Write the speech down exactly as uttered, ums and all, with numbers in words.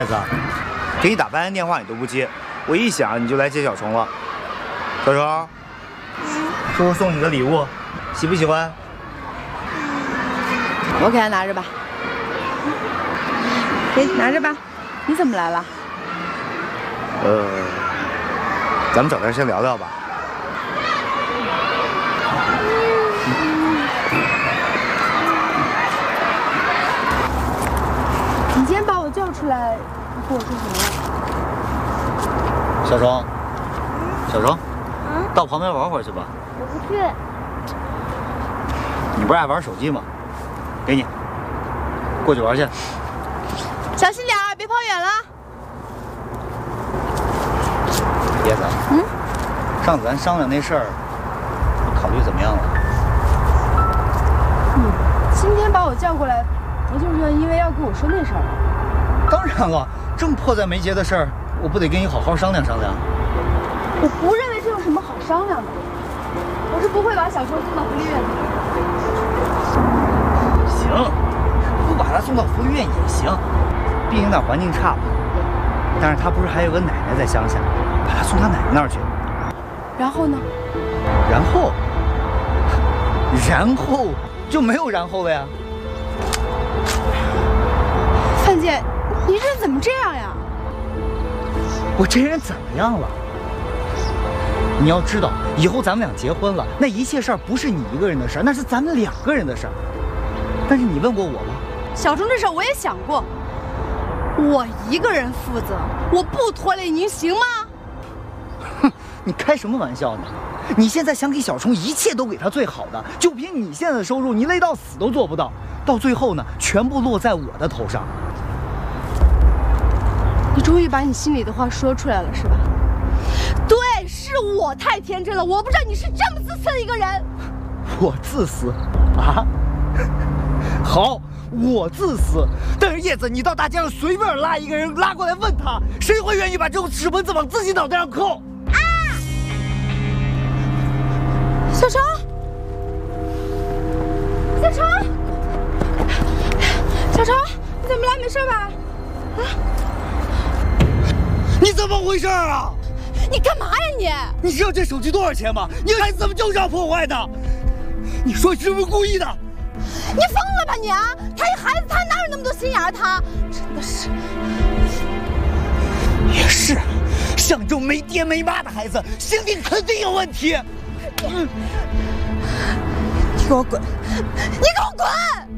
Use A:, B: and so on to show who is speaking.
A: 孩子，给你打半天电话你都不接，我一想你就来接小虫了。小虫，叔叔送你个礼物，喜不喜欢？
B: 我给他拿着吧。给拿着吧。你怎么来了？
A: 呃，咱们找点先聊聊吧。
B: 你今天把我叫出来，你跟我说什么呀？
C: 小虫，小虫，嗯，到旁边玩会儿去吧。
D: 我不去。
C: 你不是爱玩手机吗？给你，过去玩去。
B: 小心点儿，别跑远了。
C: 叶子，嗯，上次咱商量那事儿，考虑怎么样了？
B: 你今天把我叫过来，不就是因为要跟我说那事儿吗？
C: 当然了，这么迫在眉睫的事儿，我不得跟你好好商量商量？
B: 我不认为这有什么好商量的。我是不会把小虫送到福利院的。
C: 行，不把他送到福利院也行，毕竟那环境差吧。但是他不是还有个奶奶在乡下，把他送他奶奶那儿去。
B: 然后呢？
C: 然后，然后就没有然后了呀。
B: 范姐，你这人怎么这样呀？
C: 我这人怎么样了？你要知道，以后咱们俩结婚了，那一切事儿不是你一个人的事儿，那是咱们两个人的事儿。但是你问过我吗？
B: 小虫这事儿我也想过，我一个人负责，我不拖累您行吗？
C: 哼，你开什么玩笑呢？你现在想给小虫一切都给他最好的，就凭你现在的收入，你累到死都做不到，到最后呢，全部落在我的头上。
B: 你终于把你心里的话说出来了，是吧？对，是我太天真了，我不知道你是这么自私的一个人。
C: 我自私啊？好，我自私。但是叶子，你到大街上随便拉一个人拉过来问他，谁会愿意把这种屎盆子往自己脑袋上扣？
B: 啊！小虫，小虫，小虫，你怎么了？没事吧？啊！
C: 你怎么回事啊？
B: 你干嘛呀
C: 你？你知道这手机多少钱吗？你孩子怎么就这样破坏的？你说是不是故意的？
B: 你疯了吧你啊！他一孩子，他哪有那么多心眼儿？他真的是。
C: 也是，像这种没爹没妈的孩子，心里肯定有问题。
B: 你给我滚！你给我滚！